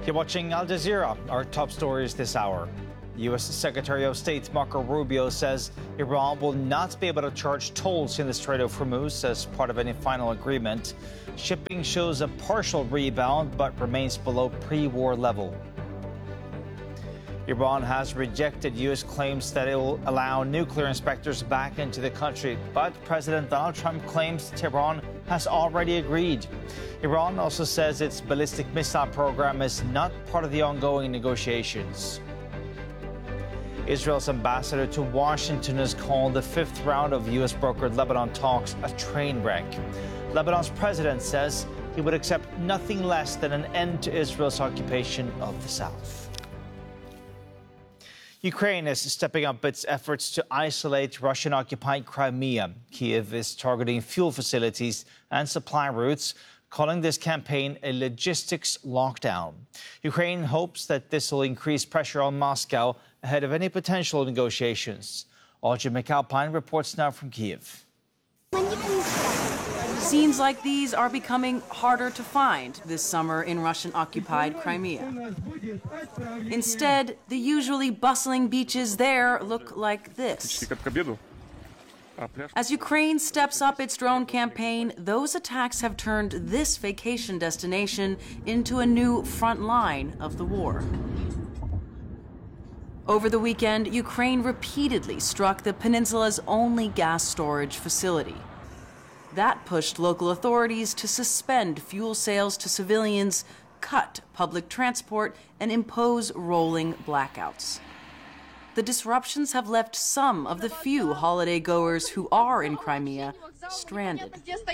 You're watching Al Jazeera, our top stories this hour. U.S. Secretary of State Marco Rubio says Iran will not be able to charge tolls in the Strait of Hormuz as part of any final agreement. Shipping shows a partial rebound but remains below pre-war level. Iran has rejected U.S. claims that it will allow nuclear inspectors back into the country, but President Donald Trump claims Tehran has already agreed. Iran also says its ballistic missile program is not part of the ongoing negotiations. Israel's ambassador to Washington has called the fifth round of U.S.-brokered Lebanon talks a train wreck. Lebanon's president says he would accept nothing less than an end to Israel's occupation of the south. Ukraine is stepping up its efforts to isolate Russian-occupied Crimea. Kyiv is targeting fuel facilities and supply routes, calling this campaign a logistics lockdown. Ukraine hopes that this will increase pressure on Moscow ahead of any potential negotiations. Audrey McAlpine reports now from Kyiv. Scenes like these are becoming harder to find this summer in Russian-occupied Crimea. Instead, the usually bustling beaches there look like this. As Ukraine steps up its drone campaign, those attacks have turned this vacation destination into a new front line of the war. Over the weekend, Ukraine repeatedly struck the peninsula's only gas storage facility. That pushed local authorities to suspend fuel sales to civilians, cut public transport, and impose rolling blackouts. The disruptions have left some of the few holiday goers who are in Crimea stranded.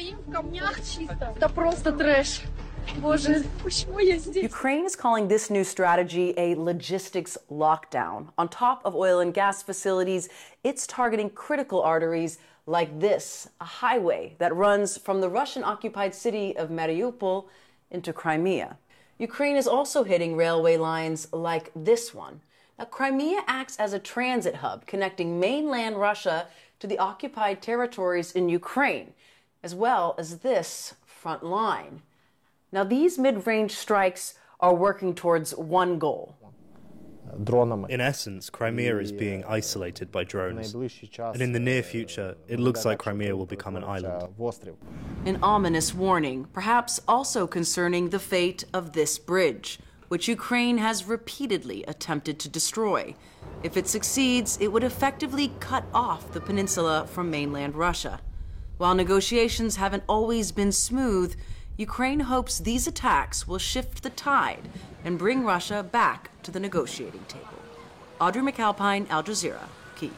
Ukraine is calling this new strategy a logistics lockdown. On top of oil and gas facilities, it's targeting critical arteries like this, a highway that runs from the Russian-occupied city of Mariupol into Crimea. Ukraine is also hitting railway lines like this one. Now, Crimea acts as a transit hub connecting mainland Russia to the occupied territories in Ukraine, as well as this front line. Now, these mid-range strikes are working towards one goal. In essence, Crimea is being isolated by drones. And in the near future, it looks like Crimea will become an island. An ominous warning, perhaps also concerning the fate of this bridge, which Ukraine has repeatedly attempted to destroy. If it succeeds, it would effectively cut off the peninsula from mainland Russia. While negotiations haven't always been smooth, Ukraine hopes these attacks will shift the tide and bring Russia back to the negotiating table. Audrey McAlpine, Al Jazeera, Kyiv.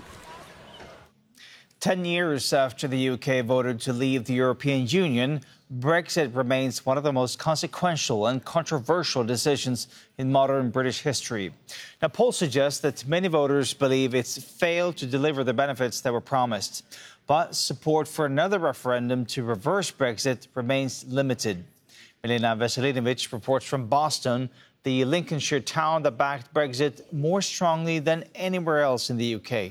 10 years after the UK voted to leave the European Union, Brexit remains one of the most consequential and controversial decisions in modern British history. Now, polls suggest that many voters believe it's failed to deliver the benefits that were promised. But support for another referendum to reverse Brexit remains limited. Milena Veselinovic reports from Boston, the Lincolnshire town that backed Brexit more strongly than anywhere else in the UK.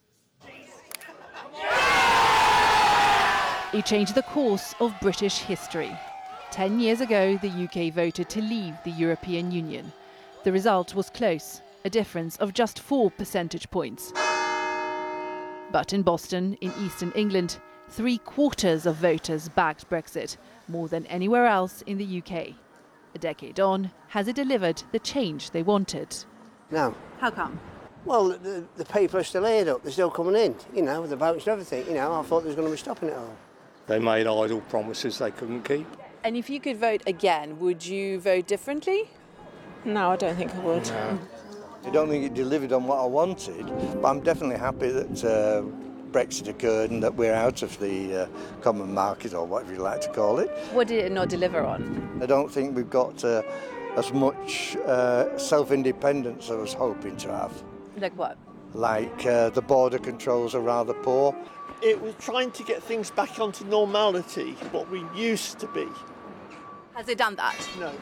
It changed the course of British history. 10 years ago, the UK voted to leave the European Union. The result was close, a difference of just 4 percentage points. But in Boston, in eastern England, 3/4 of voters backed Brexit, more than anywhere else in the UK. A decade on, has it delivered the change they wanted? No. How come? Well, the people are still laid up. They're still coming in, with the votes and everything. I thought they was going to be stopping it all. They made idle promises they couldn't keep. And if you could vote again, would you vote differently? No, I don't think I would. No. I don't think it delivered on what I wanted, but I'm definitely happy that Brexit occurred and that we're out of the common market, or whatever you like to call it. What did it not deliver on? I don't think we've got as much self-independence as I was hoping to have. Like what? Like the border controls are rather poor. It was trying to get things back onto normality, what we used to be. Has it done that? No.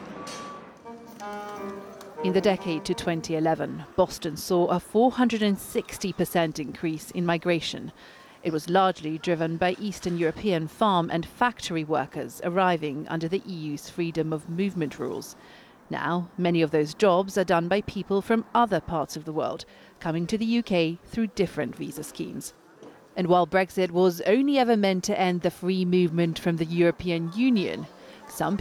In the decade to 2011, Boston saw a 460% increase in migration. It was largely driven by Eastern European farm and factory workers arriving under the EU's freedom of movement rules. Now, many of those jobs are done by people from other parts of the world, coming to the UK through different visa schemes. And while Brexit was only ever meant to end the free movement from the European Union, some